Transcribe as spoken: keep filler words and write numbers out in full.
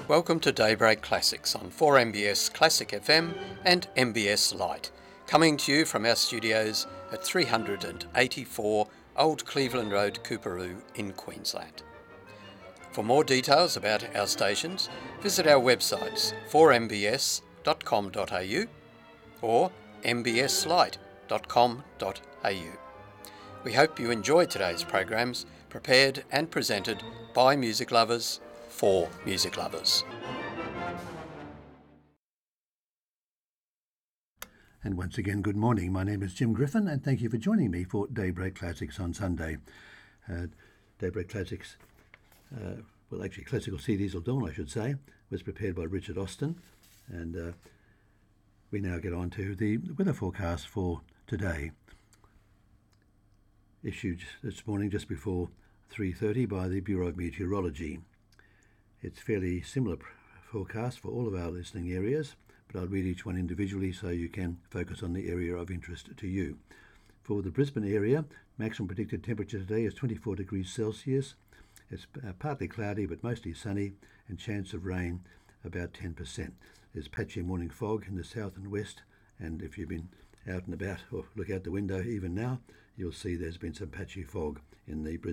Welcome to Daybreak Classics on four M B S Classic F M and M B S Lite, coming to you from our studios at three eighty-four Old Cleveland Road, Coorparoo in Queensland. For more details about our stations, visit our websites four m b s dot com dot a u or m b s lite dot com dot a u. We hope you enjoyed today's programs, prepared and presented by music lovers for music lovers. And once again, good morning. My name is Jim Griffin, and thank you for joining me for Daybreak Classics on Sunday. Uh, Daybreak Classics, uh, well, actually, Classical C Diesel Dawn, I should say, was prepared by Richard Austin, and uh, we now get on to the weather forecast for today, issued this morning just before three thirty by the Bureau of Meteorology. It's fairly similar forecast for all of our listening areas, but I'll read each one individually so you can focus on the area of interest to you. For the Brisbane area, maximum predicted temperature today is twenty-four degrees Celsius. It's uh, partly cloudy but mostly sunny, and chance of rain about ten percent. There's patchy morning fog in the south and west, and if you've been out and about or look out the window even now, you'll see there's been some patchy fog in the Brisbane